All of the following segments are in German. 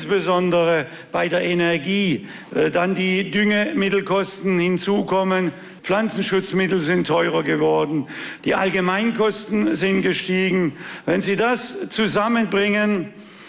insbesondere bei der Energie. Dann die Düngemittelkosten hinzukommen. Pflanzenschutzmittel sind teurer geworden. Die Allgemeinkosten sind gestiegen. Wenn Sie das zusammenbringen,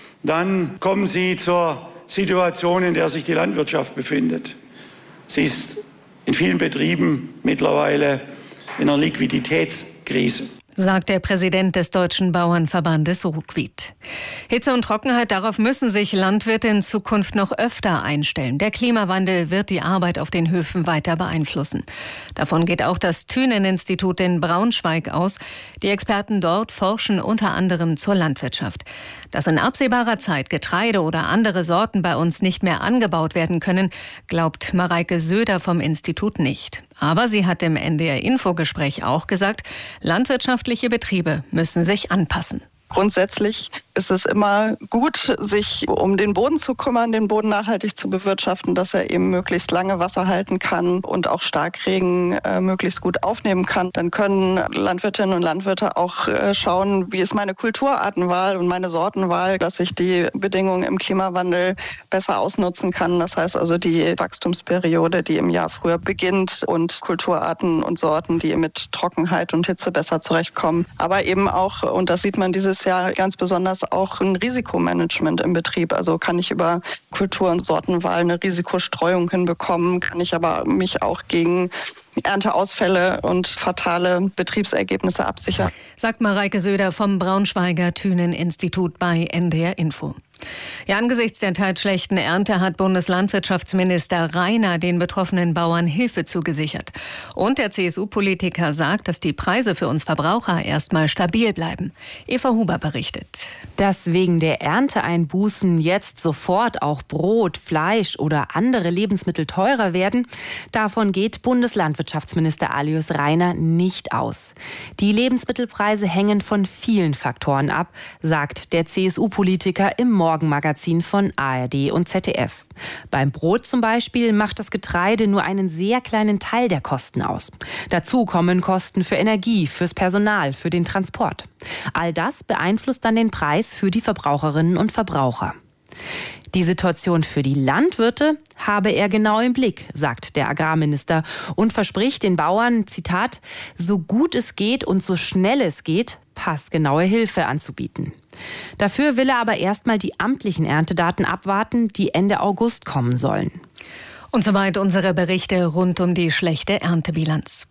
dann kommen Sie zur Situation, in der sich die Landwirtschaft befindet. Sie ist in vielen Betrieben mittlerweile in einer Liquiditätskrise, sagt der Präsident des Deutschen Bauernverbandes Ruckwied. Hitze und Trockenheit, darauf müssen sich Landwirte in Zukunft noch öfter einstellen. Der Klimawandel wird die Arbeit auf den Höfen weiter beeinflussen. Davon geht auch das Thünen-Institut in Braunschweig aus. Die Experten dort forschen unter anderem zur Landwirtschaft. Dass in absehbarer Zeit Getreide oder andere Sorten bei uns nicht mehr angebaut werden können, glaubt Mareike Söder vom Institut nicht. Aber sie hat im NDR-Infogespräch auch gesagt, landwirtschaftliche Betriebe müssen sich anpassen. Grundsätzlich ist es immer gut, sich um den Boden zu kümmern, den Boden nachhaltig zu bewirtschaften, dass er eben möglichst lange Wasser halten kann und auch Starkregen möglichst gut aufnehmen kann. Dann können Landwirtinnen und Landwirte auch schauen, wie ist meine Kulturartenwahl und meine Sortenwahl, dass ich die Bedingungen im Klimawandel besser ausnutzen kann. Das heißt also die Wachstumsperiode, die im Jahr früher beginnt und Kulturarten und Sorten, die mit Trockenheit und Hitze besser zurechtkommen. Aber eben auch, und das sieht man dieses Jahr ganz besonders, auch ein Risikomanagement im Betrieb. Also kann ich über Kultur- und Sortenwahl eine Risikostreuung hinbekommen, kann ich aber mich auch gegen Ernteausfälle und fatale Betriebsergebnisse absichern. Sagt Mareike Söder vom Braunschweiger Thünen-Institut bei NDR Info. Ja, angesichts der teils schlechten Ernte hat Bundeslandwirtschaftsminister Rainer den betroffenen Bauern Hilfe zugesichert. Und der CSU-Politiker sagt, dass die Preise für uns Verbraucher erstmal stabil bleiben. Eva Huber berichtet. Dass wegen der Ernteeinbußen jetzt sofort auch Brot, Fleisch oder andere Lebensmittel teurer werden, davon geht Bundeslandwirtschaftsminister Alois Rainer nicht aus. Die Lebensmittelpreise hängen von vielen Faktoren ab, sagt der CSU-Politiker im Morgenmagazin von ARD und ZDF. Beim Brot zum Beispiel macht das Getreide nur einen sehr kleinen Teil der Kosten aus. Dazu kommen Kosten für Energie, fürs Personal, für den Transport. All das beeinflusst dann den Preis für die Verbraucherinnen und Verbraucher. Die Situation für die Landwirte habe er genau im Blick, sagt der Agrarminister und verspricht den Bauern, Zitat, so gut es geht und so schnell es geht, passgenaue Hilfe anzubieten. Dafür will er aber erstmal die amtlichen Erntedaten abwarten, die Ende August kommen sollen. Und soweit unsere Berichte rund um die schlechte Erntebilanz.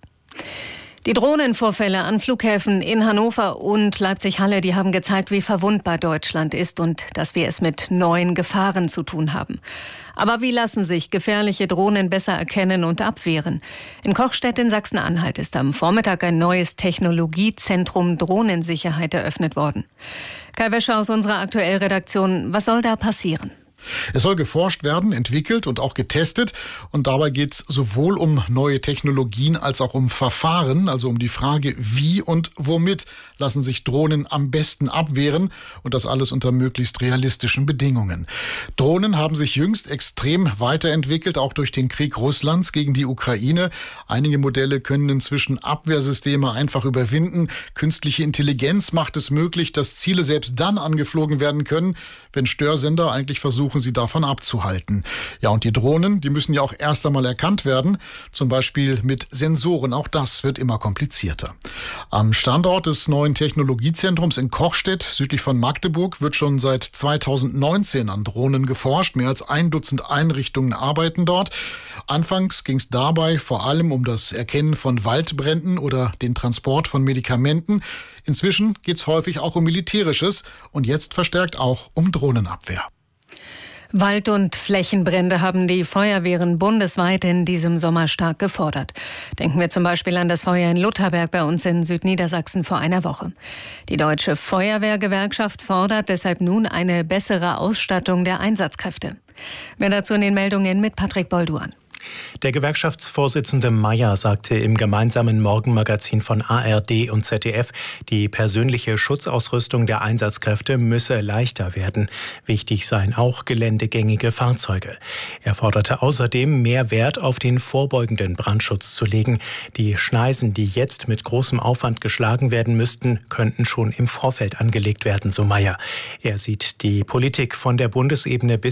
Die Drohnenvorfälle an Flughäfen in Hannover und Leipzig-Halle, die haben gezeigt, wie verwundbar Deutschland ist und dass wir es mit neuen Gefahren zu tun haben. Aber wie lassen sich gefährliche Drohnen besser erkennen und abwehren? In Kochstedt in Sachsen-Anhalt ist am Vormittag ein neues Technologiezentrum Drohnensicherheit eröffnet worden. Kai Wäscher aus unserer Aktuell-Redaktion, was soll da passieren? Es soll geforscht werden, entwickelt und auch getestet. Und dabei geht es sowohl um neue Technologien als auch um Verfahren, also um die Frage, wie und womit lassen sich Drohnen am besten abwehren. Und das alles unter möglichst realistischen Bedingungen. Drohnen haben sich jüngst extrem weiterentwickelt, auch durch den Krieg Russlands gegen die Ukraine. Einige Modelle können inzwischen Abwehrsysteme einfach überwinden. Künstliche Intelligenz macht es möglich, dass Ziele selbst dann angeflogen werden können, wenn Störsender eigentlich versuchen, sie davon abzuhalten. Ja, und die Drohnen, die müssen ja auch erst einmal erkannt werden, zum Beispiel mit Sensoren. Auch das wird immer komplizierter. Am Standort des neuen Technologiezentrums in Kochstedt, südlich von Magdeburg, wird schon seit 2019 an Drohnen geforscht. Mehr als 1 Dutzend Einrichtungen arbeiten dort. Anfangs ging es dabei vor allem um das Erkennen von Waldbränden oder den Transport von Medikamenten. Inzwischen geht es häufig auch um Militärisches und jetzt verstärkt auch um Drohnenabwehr. Wald- und Flächenbrände haben die Feuerwehren bundesweit in diesem Sommer stark gefordert. Denken wir zum Beispiel an das Feuer in Lutherberg bei uns in Südniedersachsen vor einer Woche. Die Deutsche Feuerwehrgewerkschaft fordert deshalb nun eine bessere Ausstattung der Einsatzkräfte. Mehr dazu in den Meldungen mit Patrick Bolduan. Der Gewerkschaftsvorsitzende Mayer sagte im gemeinsamen Morgenmagazin von ARD und ZDF, die persönliche Schutzausrüstung der Einsatzkräfte müsse leichter werden. Wichtig seien auch geländegängige Fahrzeuge. Er forderte außerdem, mehr Wert auf den vorbeugenden Brandschutz zu legen. Die Schneisen, die jetzt mit großem Aufwand geschlagen werden müssten, könnten schon im Vorfeld angelegt werden, so Mayer. Er sieht die Politik von der Bundesebene bis